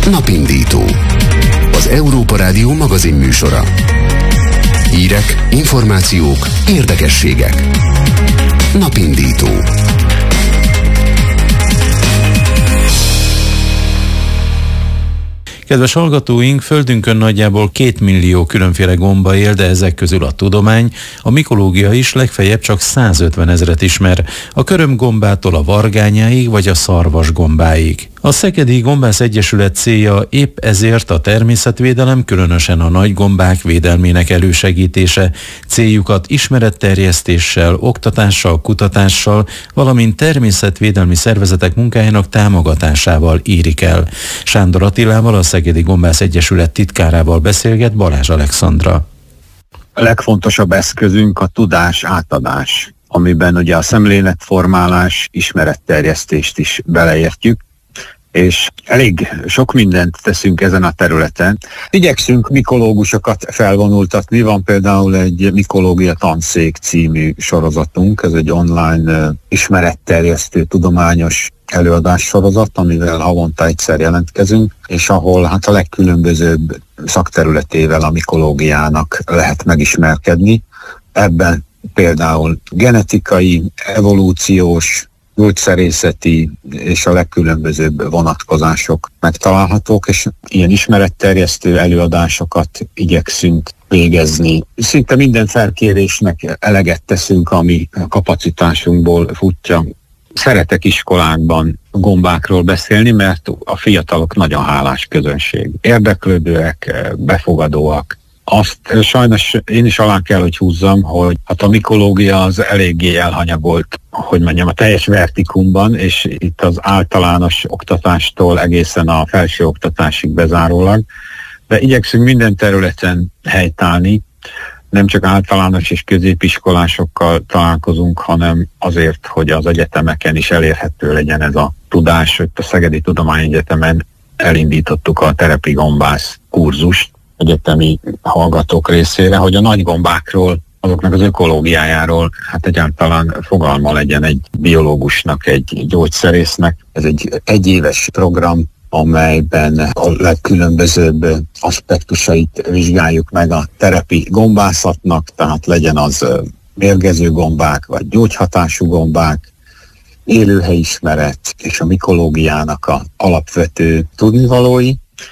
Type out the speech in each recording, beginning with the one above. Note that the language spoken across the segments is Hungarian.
Napindító. Az Európa Rádió magazin műsora. Hírek, információk, érdekességek. Napindító. Kedves hallgatóink, Földünkön nagyjából 2 millió különféle gomba él, de ezek közül a tudomány, a mikológia is legfeljebb csak 150 000 ismer, a körömgombától a vargányáig vagy a szarvasgombáig. A Szegedi Gombász Egyesület célja épp ezért a természetvédelem, különösen a nagygombák védelmének elősegítése. Céljukat ismeretterjesztéssel, oktatással, kutatással, valamint természetvédelmi szervezetek munkájának támogatásával érik el. Sándor Attilával, a Szegedi Gombász Egyesület titkárával beszélget Balázs Alexandra. A legfontosabb eszközünk a tudás átadás, amiben ugye a szemléletformálás, ismeretterjesztést is beleértjük, és elég sok mindent teszünk ezen a területen. Igyekszünk mikológusokat felvonultatni, van például egy Mikológia Tanszék című sorozatunk, ez egy online ismeretterjesztő tudományos előadás sorozat, amivel havonta egyszer jelentkezünk, és ahol a legkülönbözőbb szakterületével a mikológiának lehet megismerkedni. Ebben például genetikai, evolúciós, gyógyszerészeti és a legkülönbözőbb vonatkozások megtalálhatók, és ilyen ismeretterjesztő előadásokat igyekszünk végezni. Szinte minden felkérésnek eleget teszünk, ami a kapacitásunkból futja. Szeretek iskolákban gombákról beszélni, mert a fiatalok nagyon hálás közönség. Érdeklődőek, befogadóak. Azt sajnos én is alá kell, hogy húzzam, hogy a mikológia az eléggé elhanyagolt, hogy mondjam, a teljes vertikumban, és itt az általános oktatástól egészen a felső oktatásig bezárólag, de igyekszünk minden területen helytállni, nem csak általános és középiskolásokkal találkozunk, hanem azért, hogy az egyetemeken is elérhető legyen ez a tudás. A Szegedi Tudományegyetemen elindítottuk a terepigombász kurzust egyetemi hallgatók részére, hogy a nagygombákról, azoknak az ökológiájáról egyáltalán fogalma legyen egy biológusnak, egy gyógyszerésznek. Ez egy egyéves program, amelyben a legkülönbözőbb aspektusait vizsgáljuk meg a terepi gombászatnak, tehát legyen az mérgező gombák, vagy gyógyhatású gombák, élőhelyismeret és a mikológiának a alapvető tudnivalói,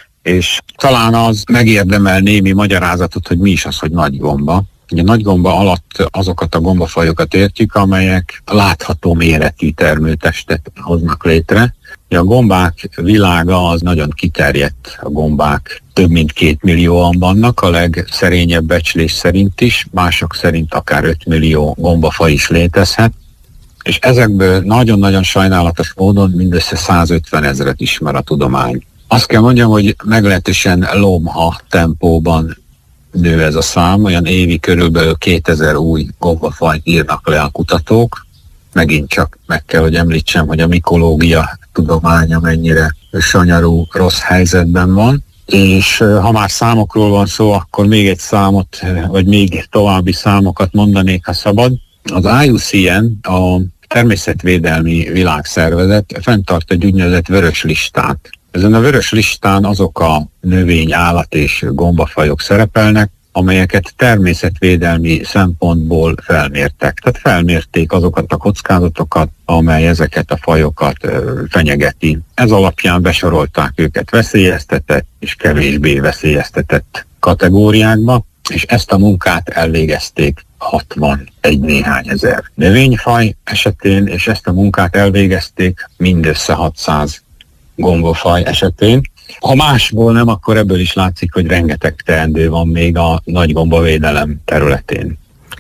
és talán az megérdemel némi magyarázatot, hogy mi is az, hogy nagy gomba. Ugye nagy gomba alatt azokat a gombafajokat értjük, amelyek látható méretű termőtestet hoznak létre. A gombák világa az nagyon kiterjedt, a gombák több mint 2 millióan vannak, a legszerényebb becslés szerint is, mások szerint akár 5 millió gombafaj is létezhet, és ezekből nagyon-nagyon sajnálatos módon mindössze 150 000 ismer a tudomány. Azt kell mondjam, hogy meglehetősen lomha tempóban nő ez a szám, olyan évi körülbelül 2000 új gombafajt írnak le a kutatók. Megint csak meg kell, hogy említsem, hogy a mikológia tudománya mennyire sanyarú, rossz helyzetben van. És ha már számokról van szó, akkor még egy számot, vagy még további számokat mondanék, ha szabad. Az IUCN, a Természetvédelmi Világszervezet fenntart egy úgynevezett vörös listát. Ezen a vörös listán azok a növény, állat és gombafajok szerepelnek, amelyeket természetvédelmi szempontból felmértek. Tehát felmérték azokat a kockázatokat, amely ezeket a fajokat fenyegeti. Ez alapján besorolták őket veszélyeztetett és kevésbé veszélyeztetett kategóriákba, és ezt a munkát elvégezték 61 néhány ezer növényfaj esetén, és ezt a munkát elvégezték mindössze 600 gombafaj esetén. Ha másból nem, akkor ebből is látszik, hogy rengeteg teendő van még a nagygombavédelem területén.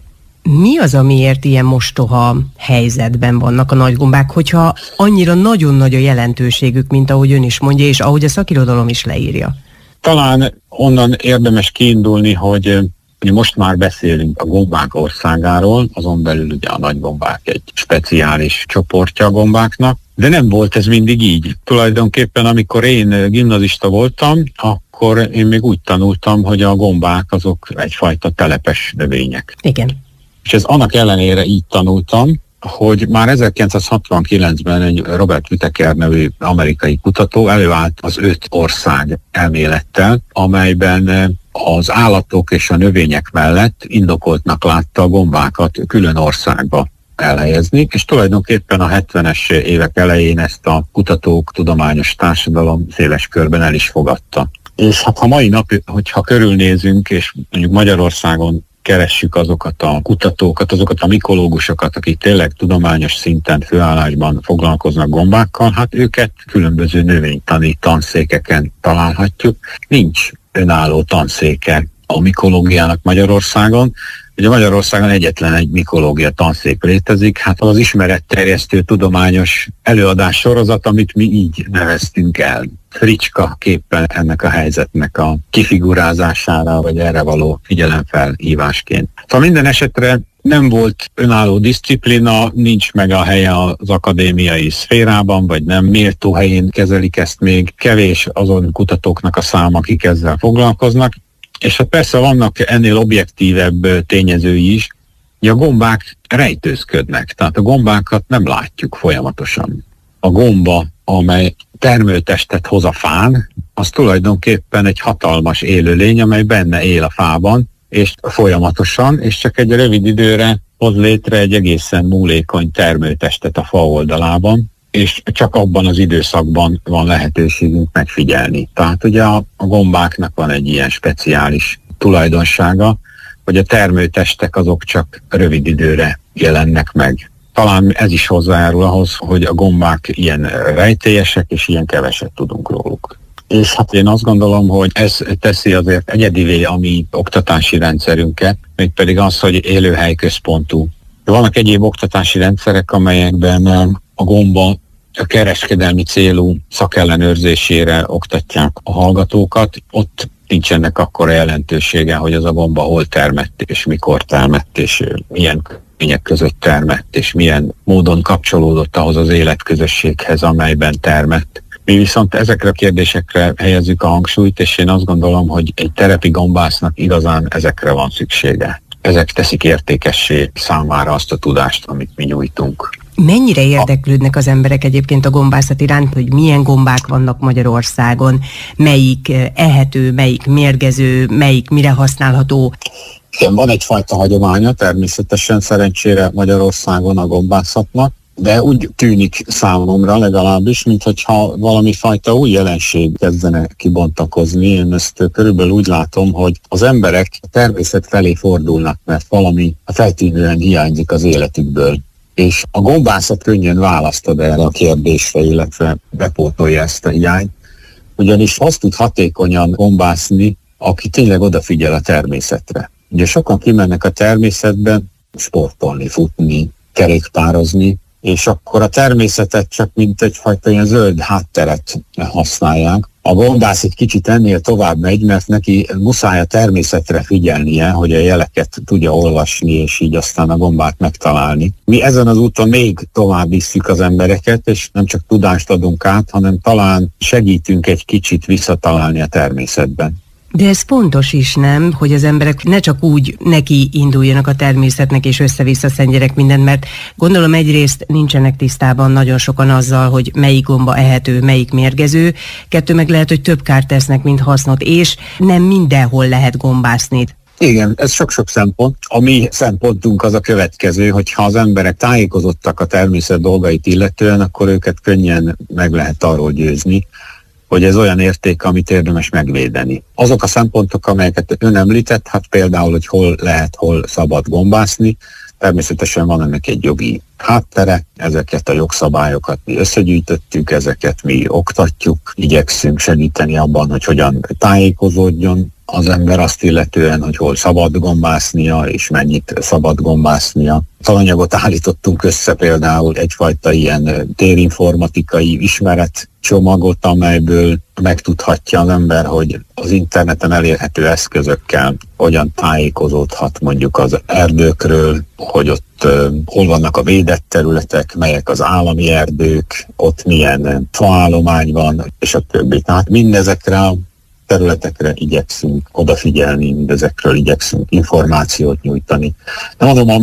Mi az, amiért ilyen mostoha helyzetben vannak a nagygombák, hogyha annyira nagyon nagy a jelentőségük, mint ahogy ön is mondja, és ahogy a szakirodalom is leírja? Talán onnan érdemes kiindulni, hogy most már beszélünk a gombák országáról, azon belül ugye a nagygombák egy speciális csoportja a gombáknak, de nem volt ez mindig így. Tulajdonképpen amikor én gimnazista voltam, akkor én még úgy tanultam, hogy a gombák azok egyfajta telepes növények. Igen. És ez annak ellenére így tanultam, hogy már 1969-ben egy Robert Whittaker nevű amerikai kutató előállt az 5 ország elmélettel, amelyben az állatok és a növények mellett indokoltnak látta a gombákat külön országba elhelyezni, és tulajdonképpen a 70-es évek elején ezt a kutatók, tudományos társadalom széles körben el is fogadta. És hát ha mai nap, hogyha körülnézünk, és mondjuk Magyarországon keressük azokat a kutatókat, azokat a mikológusokat, akik tényleg tudományos szinten főállásban foglalkoznak gombákkal, hát őket különböző növénytani tanszékeken találhatjuk. Nincs önálló tanszéke a mikológiának Magyarországon. Ugye Magyarországon egyetlen egy mikológia tanszék létezik, hát az ismeretterjesztő tudományos előadás sorozat, amit mi így neveztünk el. Fricska képpen ennek a helyzetnek a kifigurázására, vagy erre való figyelemfelhívásként. Szóval minden esetre nem volt önálló diszciplina, nincs meg a helye az akadémiai szférában, vagy nem méltó helyén kezelik ezt még. Kevés azon kutatóknak a száma, akik ezzel foglalkoznak. És hát persze vannak ennél objektívebb tényezői is, hogy a gombák rejtőzködnek, tehát a gombákat nem látjuk folyamatosan. A gomba, amely termőtestet hoz a fán, az tulajdonképpen egy hatalmas élőlény, amely benne él a fában, és folyamatosan, és csak egy rövid időre hoz létre egy egészen múlékony termőtestet a fa oldalában, és csak abban az időszakban van lehetőségünk megfigyelni. Tehát ugye a gombáknak van egy ilyen speciális tulajdonsága, hogy a termőtestek azok csak rövid időre jelennek meg. Talán ez is hozzájárul ahhoz, hogy a gombák ilyen rejtélyesek, és ilyen keveset tudunk róluk. És hát én azt gondolom, hogy ez teszi azért egyedivé a mi oktatási rendszerünket, mégpedig az, hogy élőhelyközpontú. Vannak egyéb oktatási rendszerek, amelyekben a gomba a kereskedelmi célú szakellenőrzésére oktatják a hallgatókat. Ott nincsenek akkora jelentősége, hogy az a gomba hol termett, és mikor termett, és milyen körülmények között termett, és milyen módon kapcsolódott ahhoz az életközösséghez, amelyben termett. Mi viszont ezekre a kérdésekre helyezzük a hangsúlyt, és én azt gondolom, hogy egy terepi gombásznak igazán ezekre van szüksége. Ezek teszik értékessé számára azt a tudást, amit mi nyújtunk. Mennyire érdeklődnek az emberek egyébként a gombászat iránt, hogy milyen gombák vannak Magyarországon, melyik ehető, melyik mérgező, melyik mire használható? Igen, van egyfajta hagyománya természetesen szerencsére Magyarországon a gombászatnak, de úgy tűnik számomra legalábbis, mintha valami fajta új jelenség kezdene kibontakozni. Én ezt körülbelül úgy látom, hogy az emberek a természet felé fordulnak, mert valami feltűnően hiányzik az életükből. És a gombászat könnyen választ ad erre a kérdésre, illetve bepótolja ezt a hiányt, ugyanis azt tud hatékonyan gombászni, aki tényleg odafigyel a természetre. Ugye sokan kimennek a természetbe sportolni, futni, kerékpározni, és akkor a természetet csak mint egyfajta ilyen zöld hátteret használják. A gombász egy kicsit ennél tovább megy, mert neki muszáj a természetre figyelnie, hogy a jeleket tudja olvasni, és így aztán a gombát megtalálni. Mi ezen az úton még tovább visszük az embereket, és nem csak tudást adunk át, hanem talán segítünk egy kicsit visszatalálni a természetben. De ez fontos is, nem? Hogy az emberek ne csak úgy neki induljanak a természetnek és össze-vissza szentgyerek mindent, mert gondolom egyrészt nincsenek tisztában nagyon sokan azzal, hogy melyik gomba ehető, melyik mérgező, kettő meg lehet, hogy több kárt tesznek, mint hasznot, és nem mindenhol lehet gombászni. Igen, ez sok-sok szempont. A mi szempontunk az a következő, hogyha az emberek tájékozottak a természet dolgait illetően, akkor őket könnyen meg lehet arról győzni, hogy ez olyan érték, amit érdemes megvédeni. Azok a szempontok, amelyeket ön említett, hát például, hogy hol lehet, hol szabad gombászni, természetesen van ennek egy jogi háttere, ezeket a jogszabályokat mi összegyűjtöttük, ezeket mi oktatjuk, igyekszünk segíteni abban, hogy hogyan tájékozódjon az ember azt illetően, hogy hol szabad gombásznia, és mennyit szabad gombásznia. Tananyagot állítottunk össze például egyfajta ilyen térinformatikai ismeretcsomagot, amelyből megtudhatja az ember, hogy az interneten elérhető eszközökkel hogyan tájékozódhat mondjuk az erdőkről, hogy ott hol vannak a védett területek, melyek az állami erdők, ott milyen faállomány van, és a többi. Tehát mindezekre a területekre igyekszünk odafigyelni, mindezekről igyekszünk információt nyújtani. De mondom, a mi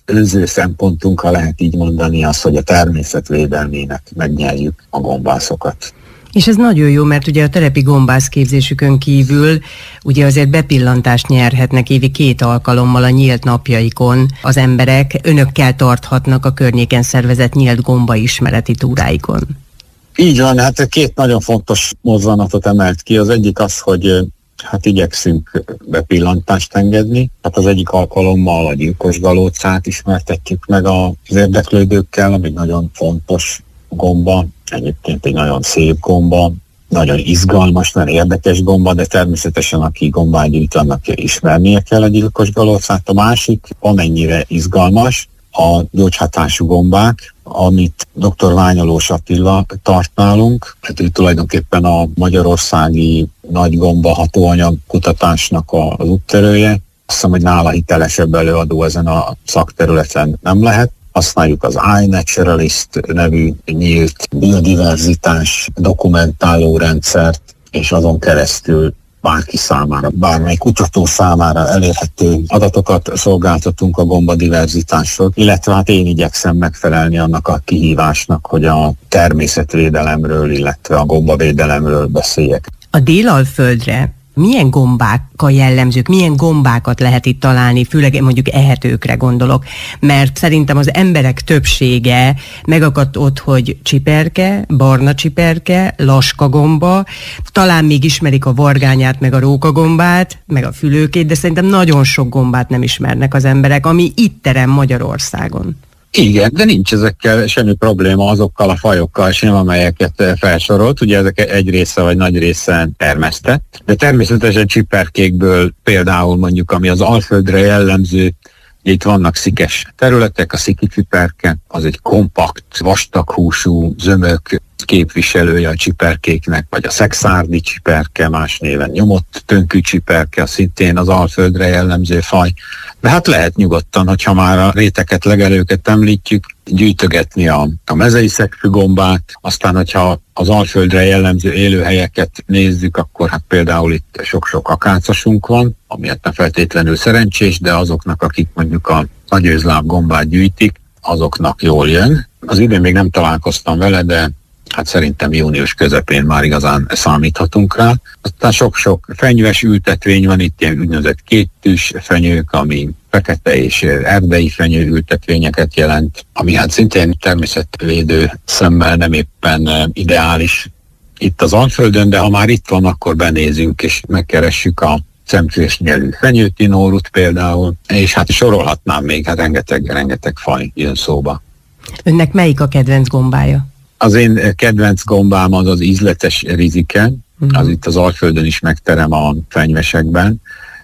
meggyőző szempontunk, ha lehet így mondani, az, hogy a természetvédelmének megnyerjük a gombászokat. És ez nagyon jó, mert ugye a telepi gombászképzésükön kívül ugye azért bepillantást nyerhetnek évi 2 alkalommal a nyílt napjaikon az emberek. Önökkel tarthatnak a környéken szervezett nyílt gombaismereti túráikon. Így van, hát 2 nagyon fontos mozzanatot emelt ki. Az egyik az, hogy hát igyekszünk bepillantást engedni. Hát az egyik alkalommal a gyilkos galócát ismertetjük meg az érdeklődőkkel, ami nagyon fontos gomba. Egyébként egy nagyon szép gomba, nagyon izgalmas, nagyon érdekes gomba, de természetesen aki gombát gyűjt, annak ismernie kell a gyilkos galócát. A másik, amennyire izgalmas, a gyógyhatású gombák, amit dr. Ványolós Attila tart nálunk. Hát ő tulajdonképpen a magyarországi nagy gomba hatóanyag kutatásnak az úttörője. Azt hiszem, hogy nála hitelesebb előadó ezen a szakterületen nem lehet. Használjuk az iNaturalist nevű nyílt biodiverzitás dokumentáló rendszert, és azon keresztül bárki számára, bármely kutató számára elérhető adatokat szolgáltatunk a gombadiverzitásról, illetve hát én igyekszem megfelelni annak a kihívásnak, hogy a természetvédelemről, illetve a gombavédelemről beszéljek. A Délalföldre milyen gombákkal jellemzők, milyen gombákat lehet itt találni, főleg mondjuk ehetőkre gondolok, mert szerintem az emberek többsége megakadt ott, hogy csiperke, barna csiperke, laskagomba, talán még ismerik a vargányát, meg a rókagombát, meg a fülőkét, de szerintem nagyon sok gombát nem ismernek az emberek, ami itt terem Magyarországon. Igen, de nincs ezekkel semmi probléma azokkal a fajokkal sem, amelyeket felsorolt. Ugye ezek egy része vagy nagy része termesztett, de természetesen csiperkékből például mondjuk, ami az Alföldre jellemző, itt vannak szikes területek, a sziki csiperke, az egy kompakt, vastaghúsú, zömök képviselője a csiperkéknek, vagy a szexárdi csiperke, más néven nyomott tönkű csiperke, az szintén az Alföldre jellemző faj. De hát lehet nyugodtan, hogyha már a réteket, legelőket említjük, gyűjtögetni a mezei szegfű gombát, aztán hogyha az Alföldre jellemző élőhelyeket nézzük, akkor hát például itt sok-sok akácosunk van, ami hát nem feltétlenül szerencsés, de azoknak, akik mondjuk a nagyőzláb gombát gyűjtik, azoknak jól jön. Az idén még nem találkoztam vele, de hát szerintem június közepén már igazán számíthatunk rá. Aztán sok-sok fenyves ültetvény van, itt ilyen úgynevezett kéttűs fenyők, ami fekete és erdei fenyő ültetvényeket jelent, ami hát szintén természetvédő szemmel nem éppen ideális itt az Alföldön, de ha már itt van, akkor benézünk és megkeressük a szemcsés nyelű fenyőtinórut például, és hát sorolhatnám még, hát rengeteg faj jön szóba. Önnek melyik a kedvenc gombája? Az én kedvenc gombám az ízletes rizike, az itt az Alföldön is megterem a fenyvesekben,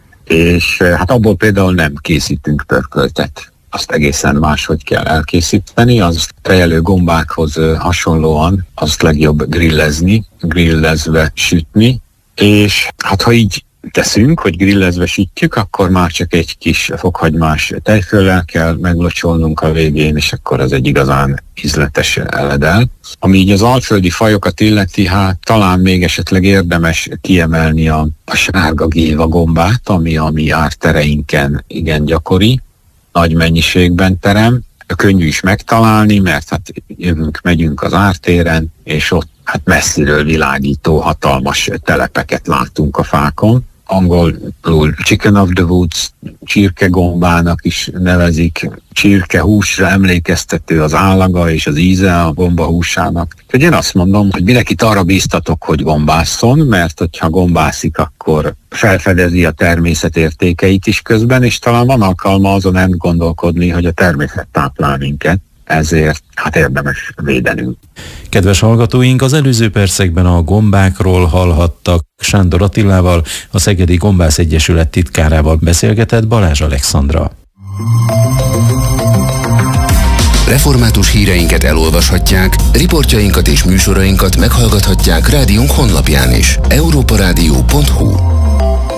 és hát abból például nem készítünk pörköltet. Azt egészen máshogy kell elkészíteni, az tejelő gombákhoz hasonlóan azt legjobb grillezve sütni, és hát ha így teszünk, hogy grillezve sütjük, akkor már csak egy kis fokhagymás tejföllel kell meglocsolnunk a végén, és akkor az egy igazán ízletes eledel. Ami így az alföldi fajokat illeti, hát talán még esetleg érdemes kiemelni a sárga géva gombát, ami a mi ártereinken igen gyakori, nagy mennyiségben terem. Könnyű is megtalálni, mert hát megyünk az ártéren, és ott hát messziről világító hatalmas telepeket látunk a fákon. Angolul chicken of the woods, csirkegombának is nevezik, csirkehúsra emlékeztető az állaga és az íze a gomba húsának. Úgyhogy én azt mondom, hogy mindenkit arra bíztatok, hogy gombásszon, mert hogyha gombászik, akkor felfedezi a természet értékeit is közben, és talán van alkalma azon elgondolkodni, hogy a természet táplál minket. Ezért hát érdemes védenünk. Kedves hallgatóink, az előző percekben a gombákról hallhattak. Sándor Attilával, a Szegedi Gombász Egyesület titkárával beszélgetett Balázs Alexandra. Református híreinket elolvashatják, riportjainkat és műsorainkat meghallgathatják rádiónk honlapján is. europaradio.hu